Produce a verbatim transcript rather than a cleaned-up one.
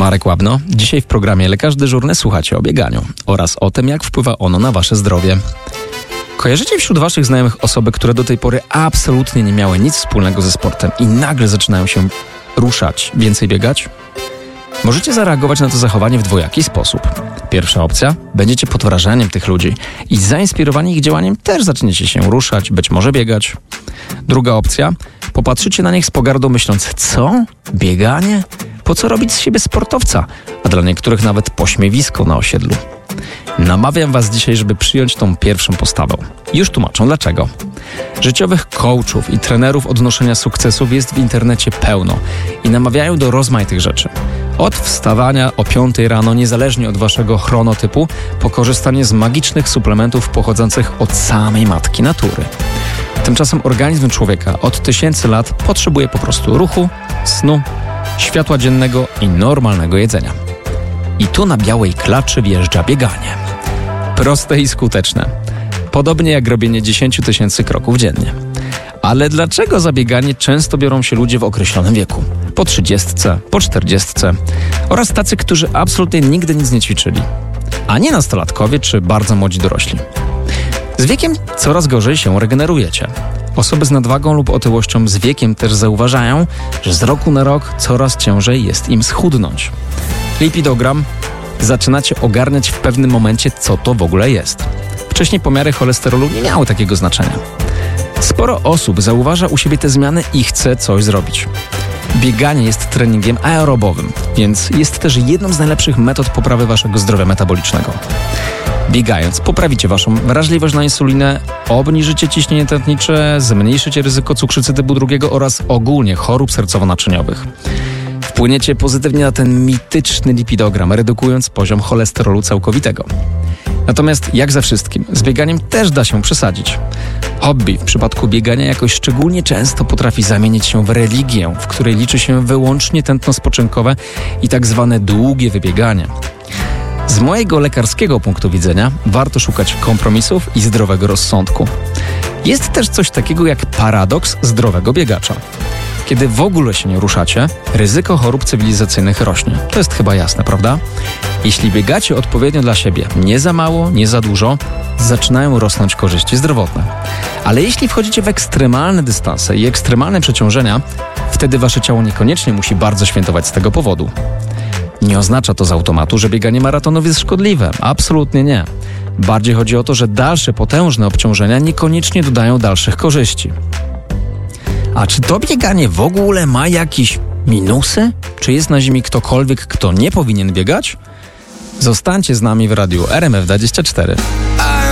Marek Łabno. Dzisiaj w programie Lekarz Dyżurny słuchacie o bieganiu oraz o tym, jak wpływa ono na wasze zdrowie. Kojarzycie wśród waszych znajomych osoby, które do tej pory absolutnie nie miały nic wspólnego ze sportem i nagle zaczynają się ruszać, więcej biegać? Możecie zareagować na to zachowanie w dwojaki sposób. Pierwsza opcja, będziecie pod wrażeniem tych ludzi i zainspirowani ich działaniem też zaczniecie się ruszać, być może biegać. Druga opcja, popatrzycie na nich z pogardą myśląc, co? Bieganie? Po co robić z siebie sportowca? A dla niektórych nawet pośmiewisko na osiedlu. Namawiam was dzisiaj, żeby przyjąć tą pierwszą postawę. Już tłumaczę dlaczego. Życiowych coachów i trenerów odnoszenia sukcesów jest w internecie pełno i namawiają do rozmaitych rzeczy. Od wstawania o piątej rano, niezależnie od waszego chronotypu, po korzystanie z magicznych suplementów pochodzących od samej matki natury. Tymczasem organizm człowieka od tysięcy lat potrzebuje po prostu ruchu, snu, światła dziennego i normalnego jedzenia. I tu na białej klaczy wjeżdża bieganie. Proste i skuteczne. Podobnie jak robienie dziesięć tysięcy kroków dziennie. Ale dlaczego za bieganie często biorą się ludzie w określonym wieku? Po trzydziestce, po czterdziestce oraz tacy, którzy absolutnie nigdy nic nie ćwiczyli. A nie nastolatkowie czy bardzo młodzi dorośli. Z wiekiem coraz gorzej się regenerujecie. Osoby z nadwagą lub otyłością z wiekiem też zauważają, że z roku na rok coraz ciężej jest im schudnąć. Lipidogram zaczynacie ogarniać w pewnym momencie, co to w ogóle jest. Wcześniej pomiary cholesterolu nie miały takiego znaczenia. Sporo osób zauważa u siebie te zmiany i chce coś zrobić. Bieganie jest treningiem aerobowym, więc jest też jedną z najlepszych metod poprawy waszego zdrowia metabolicznego. Biegając poprawicie waszą wrażliwość na insulinę, obniżycie ciśnienie tętnicze, zmniejszycie ryzyko cukrzycy typu drugiego oraz ogólnie chorób sercowo-naczyniowych. Wpłyniecie pozytywnie na ten mityczny lipidogram, redukując poziom cholesterolu całkowitego. Natomiast jak ze wszystkim, z bieganiem też da się przesadzić. Hobby w przypadku biegania jakoś szczególnie często potrafi zamienić się w religię, w której liczy się wyłącznie tętno spoczynkowe i tak zwane długie wybieganie. Z mojego lekarskiego punktu widzenia warto szukać kompromisów i zdrowego rozsądku. Jest też coś takiego jak paradoks zdrowego biegacza. Kiedy w ogóle się nie ruszacie, ryzyko chorób cywilizacyjnych rośnie. To jest chyba jasne, prawda? Jeśli biegacie odpowiednio dla siebie, nie za mało, nie za dużo, zaczynają rosnąć korzyści zdrowotne. Ale jeśli wchodzicie w ekstremalne dystanse i ekstremalne przeciążenia, wtedy wasze ciało niekoniecznie musi bardzo świętować z tego powodu. Nie oznacza to z automatu, że bieganie maratonów jest szkodliwe. Absolutnie nie. Bardziej chodzi o to, że dalsze potężne obciążenia niekoniecznie dodają dalszych korzyści. A czy to bieganie w ogóle ma jakieś minusy? Czy jest na ziemi ktokolwiek, kto nie powinien biegać? Zostańcie z nami w radiu R M F dwadzieścia cztery.